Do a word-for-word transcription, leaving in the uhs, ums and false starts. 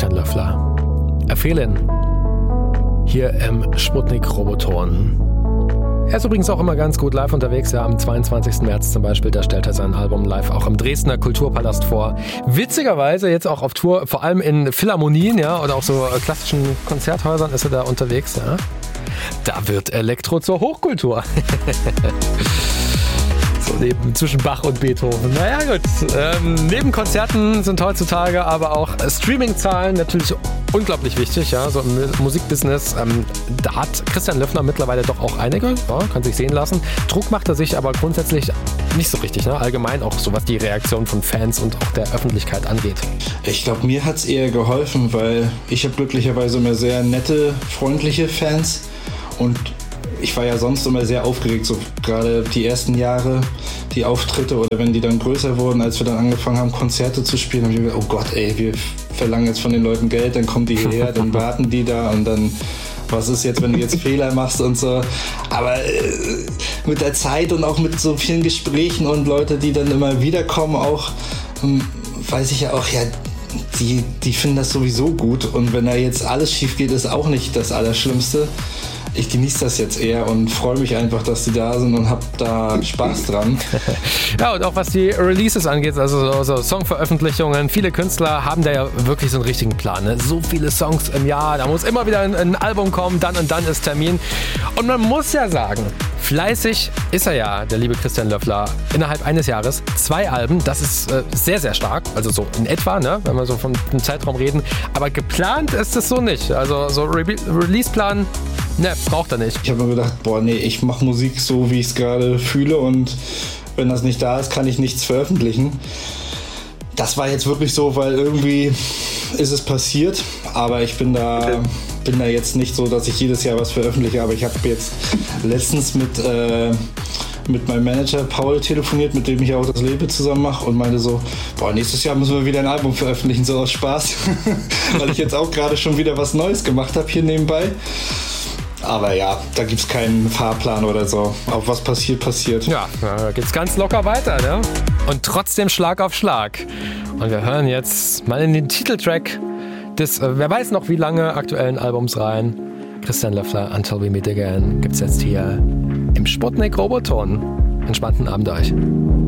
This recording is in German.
Christian Löffler. A Feeling. Hier im Sputnik-Roboton. Er ist übrigens auch immer ganz gut live unterwegs. Ja, am zweiundzwanzigsten März zum Beispiel, da stellt er sein Album live auch im Dresdner Kulturpalast vor. Witzigerweise jetzt auch auf Tour, vor allem in Philharmonien, ja, oder auch so klassischen Konzerthäusern ist er da unterwegs. Ja. Da wird Elektro zur Hochkultur. So neben, zwischen Bach und Beethoven. Naja gut, ähm, neben Konzerten sind heutzutage aber auch Streaming-Zahlen natürlich unglaublich wichtig, ja, so im Musikbusiness. Ähm, da hat Christian Löffler mittlerweile doch auch einige, ja, kann sich sehen lassen. Druck macht er sich aber grundsätzlich nicht so richtig, ne? Allgemein auch so, was die Reaktion von Fans und auch der Öffentlichkeit angeht. Ich glaube, mir hat es eher geholfen, weil ich habe glücklicherweise immer sehr nette, freundliche Fans und ich war ja sonst immer sehr aufgeregt, so gerade die ersten Jahre, die Auftritte oder wenn die dann größer wurden, als wir dann angefangen haben, Konzerte zu spielen, habe ich mir gedacht, oh Gott, ey, wir verlangen jetzt von den Leuten Geld, dann kommen die hierher, dann warten die da und dann, was ist jetzt, wenn du jetzt Fehler machst und so. Aber äh, mit der Zeit und auch mit so vielen Gesprächen und Leute, die dann immer wiederkommen, auch, ähm, weiß ich ja auch, ja, die, die finden das sowieso gut und wenn da jetzt alles schief geht, ist auch nicht das Allerschlimmste. Ich genieße das jetzt eher und freue mich einfach, dass die da sind und habe da Spaß dran. Ja, und auch was die Releases angeht, also so, so Songveröffentlichungen. Viele Künstler haben da ja wirklich so einen richtigen Plan. Ne? So viele Songs im Jahr, da muss immer wieder ein, ein Album kommen, dann und dann ist Termin. Und man muss ja sagen, fleißig ist er ja, der liebe Christian Löffler. Innerhalb eines Jahres zwei Alben, das ist äh, sehr, sehr stark. Also so in etwa, ne? Wenn wir so von einem Zeitraum reden. Aber geplant ist es so nicht. Also so Re- Release-Plan, ne, braucht er nicht. Ich habe mir gedacht, boah, nee, ich mache Musik so, wie ich es gerade fühle und wenn das nicht da ist, kann ich nichts veröffentlichen. Das war jetzt wirklich so, weil irgendwie ist es passiert, aber ich bin da, bin da jetzt nicht so, dass ich jedes Jahr was veröffentliche, aber ich habe jetzt letztens mit, äh, mit meinem Manager Paul telefoniert, mit dem ich auch das Label zusammen mache und meinte so, boah, nächstes Jahr müssen wir wieder ein Album veröffentlichen, so aus Spaß, weil ich jetzt auch gerade schon wieder was Neues gemacht habe hier nebenbei. Aber ja, da gibt es keinen Fahrplan oder so. Auf was passiert, passiert. Ja, da geht's ganz locker weiter, ne? Und trotzdem Schlag auf Schlag. Und wir hören jetzt mal in den Titeltrack des, äh, wer weiß noch wie lange, aktuellen Albums rein. Christian Löffler, Until We Meet Again, gibt's jetzt hier im Sputnik Roboton. Entspannten Abend euch.